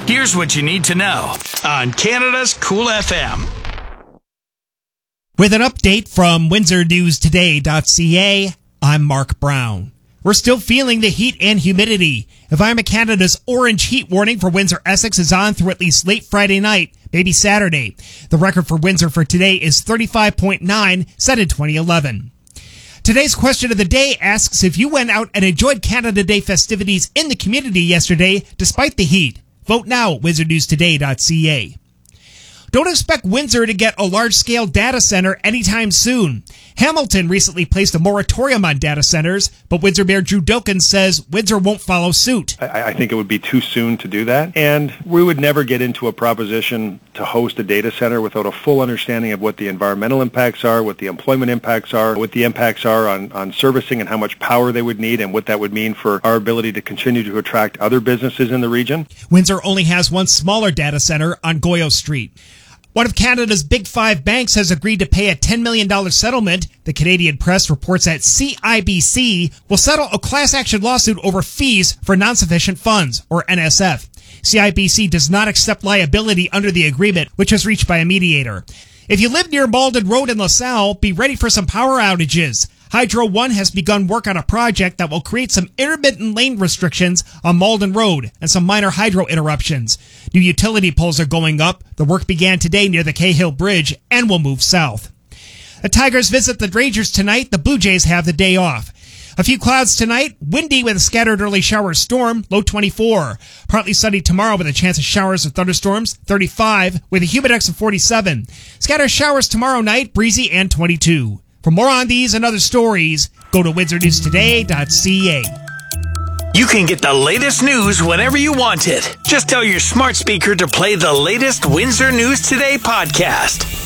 Here's what you need to know on Canada's Cool FM. With an update from WindsorNewsToday.ca, I'm Mark Brown. We're still feeling the heat and humidity. Environment Canada's orange heat warning for Windsor-Essex is on through at least late Friday night, maybe Saturday. The record for Windsor for today is 35.9, set in 2011. Today's question of the day asks if you went out and enjoyed Canada Day festivities in the community yesterday despite the heat. Vote now at WindsorNewsToday.ca. Don't expect Windsor to get a large-scale data center anytime soon. Hamilton recently placed a moratorium on data centers, but Windsor Mayor Drew Doken says Windsor won't follow suit. I think it would be too soon to do that, and we would never get into a proposition to host a data center without a full understanding of what the environmental impacts are, what the employment impacts are, what the impacts are on servicing and how much power they would need, and what that would mean for our ability to continue to attract other businesses in the region. Windsor only has one smaller data center on Goyo Street. One of Canada's big five banks has agreed to pay a $10 million settlement. The Canadian Press reports that CIBC will settle a class action lawsuit over fees for non-sufficient funds, or NSF. CIBC does not accept liability under the agreement, which was reached by a mediator. If you live near Malden Road in LaSalle, be ready for some power outages. Hydro One has begun work on a project that will create some intermittent lane restrictions on Malden Road and some minor hydro interruptions. New utility poles are going up. The work began today near the Cahill Bridge and will move south. The Tigers visit the Rangers tonight. The Blue Jays have the day off. A few clouds tonight, windy with a scattered early shower storm, low 24. Partly sunny tomorrow with a chance of showers or thunderstorms, 35, with a humidex of 47. Scattered showers tomorrow night, breezy and 22. For more on these and other stories, go to WindsorNewsToday.ca. You can get the latest news whenever you want it. Just tell your smart speaker to play the latest Windsor News Today podcast.